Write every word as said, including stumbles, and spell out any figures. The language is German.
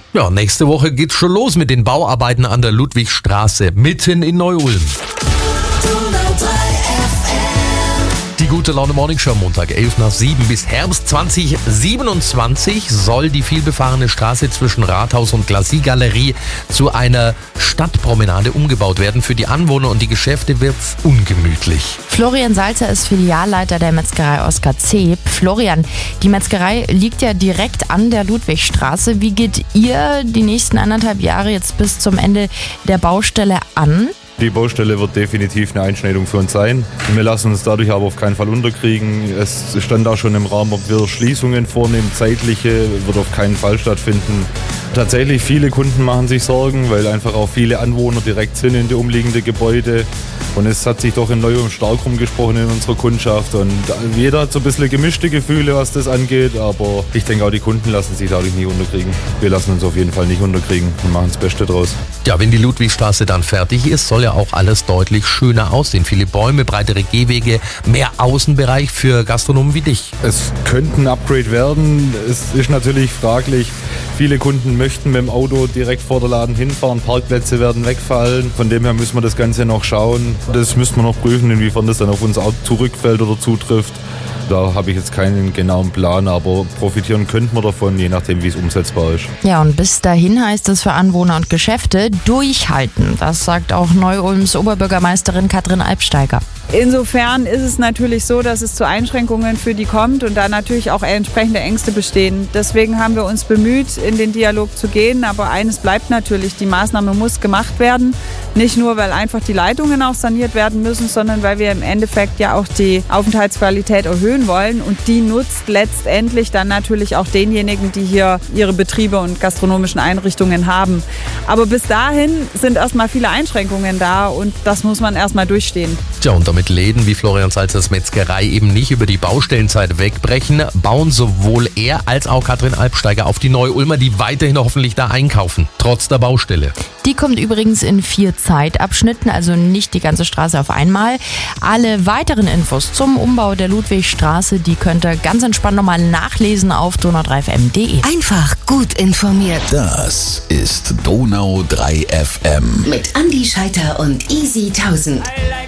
Ja, nächste Woche geht's schon los mit den Bauarbeiten an der Ludwigstraße, mitten in Neu-Ulm. Die Gute Laune Morning Show, Montag elf nach sieben. Bis Herbst zwanzig siebenundzwanzig soll die vielbefahrene Straße zwischen Rathaus und Glacis-Galerie zu einer Stadtpromenade umgebaut werden. Für die Anwohner und die Geschäfte wird's ungemütlich. Florian Salzer ist Filialleiter der Metzgerei Oskar Zeb. Florian, die Metzgerei liegt ja direkt an der Ludwigstraße. Wie geht ihr die nächsten anderthalb Jahre jetzt bis zum Ende der Baustelle an? Die Baustelle wird definitiv eine Einschneidung für uns sein. Wir lassen uns dadurch aber auf keinen Fall unterkriegen. Es stand auch schon im Raum, ob wir Schließungen vornehmen. Zeitliche wird auf keinen Fall stattfinden. Tatsächlich, viele Kunden machen sich Sorgen, weil einfach auch viele Anwohner direkt sind in die umliegenden Gebäude. Und es hat sich doch in Neu-Ulm stark rumgesprochen in unserer Kundschaft. Und jeder hat so ein bisschen gemischte Gefühle, was das angeht. Aber ich denke auch, die Kunden lassen sich dadurch nicht unterkriegen. Wir lassen uns auf jeden Fall nicht unterkriegen und machen das Beste draus. Ja, wenn die Ludwigstraße dann fertig ist, soll ja auch alles deutlich schöner aussehen. Viele Bäume, breitere Gehwege, mehr Außenbereich für Gastronomen wie dich. Es könnte ein Upgrade werden. Es ist natürlich fraglich. Viele Kunden möchten mit dem Auto direkt vor der Laden hinfahren. Parkplätze werden wegfallen. Von dem her müssen wir das Ganze noch schauen. Das müssen wir noch prüfen, inwiefern das dann auf uns auch zurückfällt oder zutrifft. Da habe ich jetzt keinen genauen Plan, aber profitieren könnten wir davon, je nachdem, wie es umsetzbar ist. Ja, und bis dahin heißt es für Anwohner und Geschäfte durchhalten. Das sagt auch Neu-Ulms Oberbürgermeisterin Katrin Albsteiger. Insofern ist es natürlich so, dass es zu Einschränkungen für die kommt und da natürlich auch entsprechende Ängste bestehen. Deswegen haben wir uns bemüht, in den Dialog zu gehen. Aber eines bleibt natürlich, die Maßnahme muss gemacht werden. Nicht nur, weil einfach die Leitungen auch saniert werden müssen, sondern weil wir im Endeffekt ja auch die Aufenthaltsqualität erhöhen wollen. Und die nutzt letztendlich dann natürlich auch denjenigen, die hier ihre Betriebe und gastronomischen Einrichtungen haben. Aber bis dahin sind erstmal viele Einschränkungen da und das muss man erstmal durchstehen. Tja, und damit Läden wie Florian Salzers Metzgerei eben nicht über die Baustellenzeit wegbrechen, bauen sowohl er als auch Katrin Albsteiger auf die Neu-Ulmer, die weiterhin hoffentlich da einkaufen, trotz der Baustelle. Die kommt übrigens in vier Zeitabschnitten, also nicht die ganze Straße auf einmal. Alle weiteren Infos zum Umbau der Ludwigstraße, die könnt ihr ganz entspannt nochmal nachlesen auf donau drei F M punkt de. Einfach gut informiert. Das ist Donau drei F M. Mit Andi Scheiter und Easy tausend.